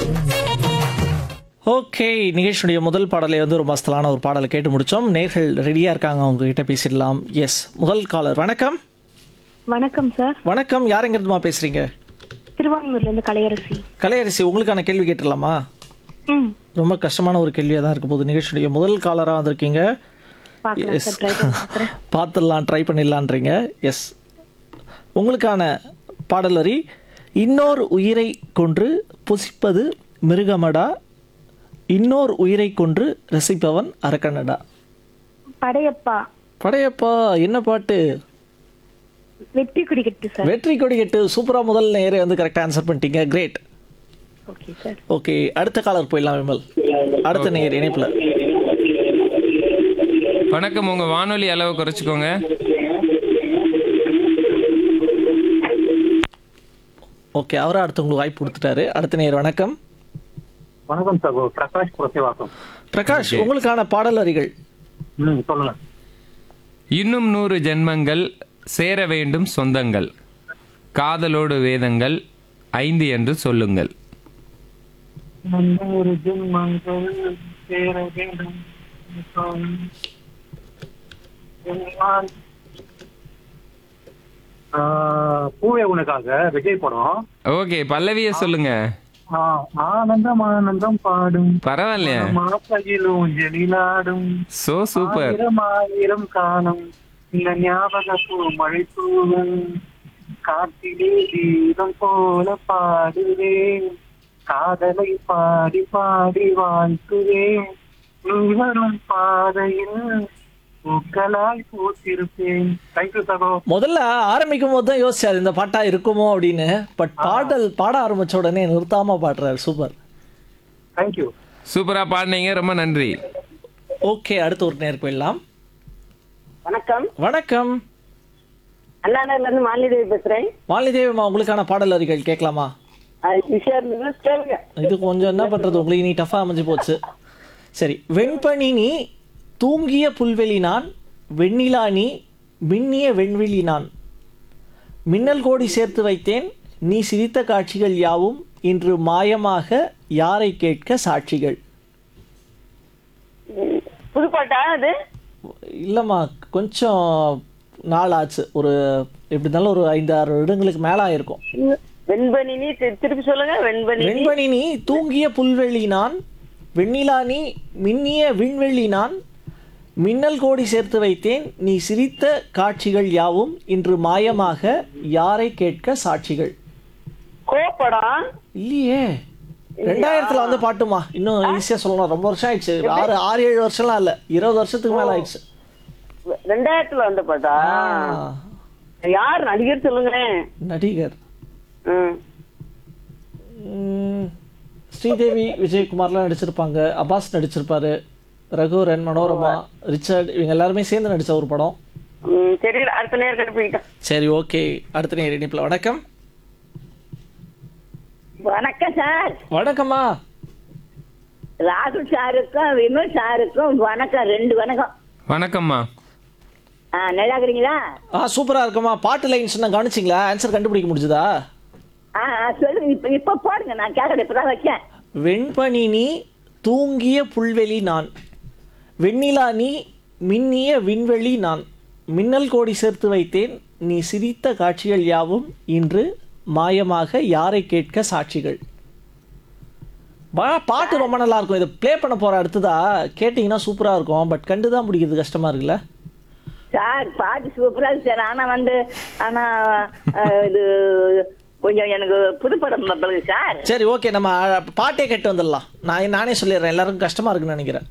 Okay, நிகழ்ச்சியுடைய முதல் பாடலை வந்து ஒரு மஸ்தலான ஒரு பாடலை கேட்டு முடிச்சோம். நேர்கள் ரெடியா இருக்காங்க, அவங்க கிட்ட பேசிடலாம். எஸ், முதல் காலர். வணக்கம். வணக்கம் சார். வணக்கம், யாருங்கிறதுமா பேசுறீங்க? திருவாங்கூர்ல இருந்து கலையரசி. கலையரசி, உங்களுக்கான கேள்வி கேட்டுடலாமா? ம் ரொம்ப கஷ்டமான ஒரு கேள்வியாக தான் இருக்க போகுது. நிகழ்ச்சியுடைய முதல் காலராக வந்திருக்கீங்க. பார்க்கலாம் எஸ், சார், ட்ரை பண்ணி பார்க்குறேன். பார்த்துடலாம், ட்ரை பண்ணிடலான்றீங்க. எஸ், உங்களுக்கான பாடல் வரி: இன்னோர் உயிரை கொன்று புசிப்பது மிருகமடா, இன்னோர் உயிரை கொன்று ரசிப்பவன் அரக்கனடா. படையப்பா. படையப்பா, என்ன பாட்டு? வெற்றி குடிக்கட்டு சார். வெற்றி கொடி கட்டு. சூப்பரா, முதல் நேரே வந்து கரெக்டாக ஆன்சர் பண்ணிட்டீங்க. கிரேட். Okay sir. ஓகே, அடுத்த காலர் போயிடலாம் விமல். அடுத்த நேர் இணைப்புல. வணக்கம், உங்க வானொலி அளவு குறைச்சிக்கோங்க. ஓகே, அவரை அடுத்தவங்களுக்கு வாய்ப்பு கொடுத்துட்டாரு. அடுத்த நேர். வணக்கம். வணக்கம் சார், பிரகாஷ் புரசேவாக்கம். பிரகாஷ், உங்களுக்கான பாடல் வரிகள். சொல்லுங்க. இன்னும் 100 ஜென்மங்கள் சேர வேண்டும் சொந்தங்கள், காதலோடு வேதங்கள் 5 என்று சொல்லுங்கள். ஒரு ஜென்மங்கள் சேர வேண்டும். பூவே உனக்காக விஜய் படம். ஓகே, பல்லவிய சொல்லுங்க. ஆனந்தம் ஆனந்தம் பாடும் பரவாயில்லையா? மாசையிலும் ஜெலிலாடும் சோ சூப்பர். ஆயிரம் ஆயிரம் காலம் இந்த ஞாபக பூ மழை தூவும் காற்றிலே தீபம் போல பாடுவேன், காதலை பாடி பாடி வாழ்த்துவேன், நீ வரும் பாதையில் பூக்களாய் பூத்திருப்பேன். தேங்க்யூ சகோ. முதல்ல ஆரம்பிக்கும் போது தான் யோசிச்சாரு இந்த பாட்டா இருக்குமோ அப்படின்னு. பட் பாடல் பாட ஆரம்பிச்ச உடனே நிறுத்தாம பாடுறாரு. சூப்பர். தேங்க்யூ. சூப்பரா பாடினீங்க, ரொம்ப நன்றி. ஓகே, அடுத்த ஒரு நேர் போயிடலாம். வணக்கம். வணக்கம். அண்ணாநகர்ல இருந்து மாலிதேவி பேசுறேன். மாலிதேவிமா, உங்களுக்கான பாடல் வரிகள் கேட்கலாமா? கேளுங்க. இது கொஞ்சம் என்ன பண்றது, உங்களுக்கு நீ டஃபா அமைஞ்சு போச்சு. சரி. வெண்பனி நீ தூங்கிய புல்வெளி நான், வெண்ணிலா நீ மின்னிய வெண்வெளி நான், மின்னல் கோடி சேர்த்து வைத்தேன், நீ சிரித்த காட்சிகள் யாவும் இன்று மாயமாக யாரை கேட்க சாட்சிகள். புதுப்பாட்டா அது? இல்லைம்மா, கொஞ்சம் நாள் ஆச்சு. ஒரு எப்படி இருந்தாலும் ஒரு 5-6 வருடங்களுக்கு மேலே ஆயிருக்கும். வெண்பனி நீ திருப்பி சொல்லுங்க. வெண்பனி வெண்பனி நீ தூங்கிய புல்வெளி நான், வெண்ணிலா நீ மின்னிய விண்வெளி நான், மின்னல் கோடி சேர்த்து வைத்தேன், நீ சிரித்த காட்சிகள் யாவும் இன்று மாயமாக யாரை கேட்க சாட்சிகள். கோப்படம் இல்லையே, 2000 வந்து பாட்டுமா. இன்னும் ஈஸியா சொல்லணும், ரொம்ப வருஷம் ஆயிடுச்சு. 6-7 வருஷம்லாம் இல்ல, 20 வருஷத்துக்கு மேல ஆயிடுச்சு. 2000 வந்த பாட்டா? யார் நடிகர் சொல்லுங்களேன். நடிகர் ம். ஸ்ரீதேவி, விஜயகுமார்லாம் நடிச்சிருப்பாங்க, அப்பாஸ் நடிச்சிருப்பாரு, ரகுவரன், மனோரமா, ரிச்சர்ட், இவங்க எல்லாருமே சேர்ந்து நடிச்ச ஒரு படம். தெரியல, அடுத்த நேரம் கண்டுபிடிக்கிட்டேன். சரி, ஓகே, அடுத்த நேரம் இணைப்புல. வணக்கம். வணக்கம் சார். வணக்கம்மா. ராகுல் சாருக்கும் விமல் சாருக்கும் வணக்கம். 2 வணக்கம். வணக்கம்மா. நல்லா இருக்கிறீங்களா? சூப்பரா இருக்குமா. பாட்டு லைன்ஸ் நான் கவனிச்சிங்களா? ஆன்சர் கண்டுபிடிக்க முடிஞ்சதா? சொல்லுங்க. இப்ப போடுங்க, நான் கேட்கறேன். இப்பதான் வைக்கேன். வெண்பனி நீ தூங்கிய புல்வெளி நான், வெண்ணிலா நீ மின்னிய விண்வெளி நான், மின்னல் கோடி சேர்த்து வைத்தேன், நீ சிரித்த காட்சிகள் யாவும் இன்று மாயமாக யாரை கேட்க சாட்சிகள். பாட்டு ரொம்ப நல்லா இருக்கும். இதை ப்ளே பண்ண போற அடுத்ததா கேட்டிங்கன்னா சூப்பரா இருக்கும். பட் கண்டுதான் பிடிக்கிறது கஷ்டமா இருக்குல்ல சார்? பாட்டு சூப்பரா இருக்கு சார். ஆனா இது கொஞ்சம் எனக்கு புதுப்படம் சார். சரி, ஓகே, நம்ம பாட்டே கேட்டு வந்துடலாம். நானே சொல்லிடுறேன், எல்லாருக்கும் கஷ்டமா இருக்குன்னு நினைக்கிறேன்.